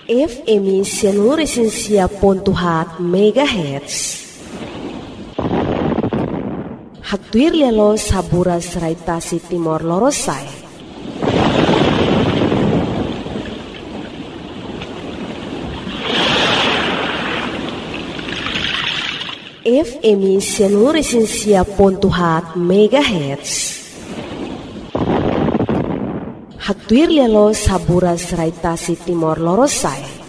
FM 106.7 MHz. Haktuir lelo sabura serai Tasik Timor Lorosai. FM 106.7 MHz. Haktuir lelo sabura serai Tasik Timor Lorosai.